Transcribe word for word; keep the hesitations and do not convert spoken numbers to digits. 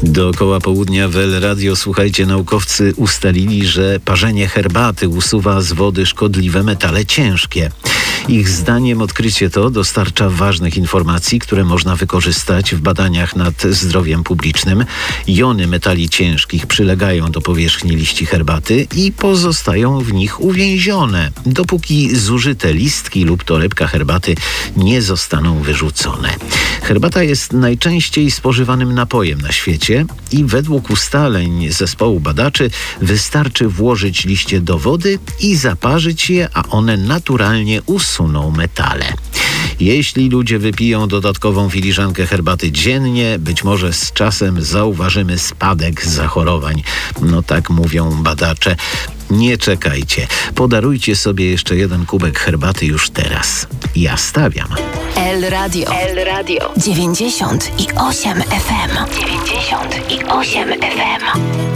Dookoła południa w El Radio, słuchajcie, naukowcy ustalili, że parzenie herbaty usuwa z wody szkodliwe metale ciężkie. Ich zdaniem odkrycie to dostarcza ważnych informacji, które można wykorzystać w badaniach nad zdrowiem publicznym. Jony metali ciężkich przylegają do powierzchni liści herbaty i pozostają w nich uwięzione, dopóki zużyte listki lub torebka herbaty nie zostaną wyrzucone. Herbata jest najczęściej spożywanym napojem na świecie i według ustaleń zespołu badaczy wystarczy włożyć liście do wody i zaparzyć je, a one naturalnie usuną metale. Jeśli ludzie wypiją dodatkową filiżankę herbaty dziennie, być może z czasem zauważymy spadek zachorowań. No tak mówią badacze. Nie czekajcie. Podarujcie sobie jeszcze jeden kubek herbaty już teraz. Ja stawiam. El Radio. El Radio. dziewięćdziesiąt i osiem F M. dziewięćdziesiąt i osiem F M.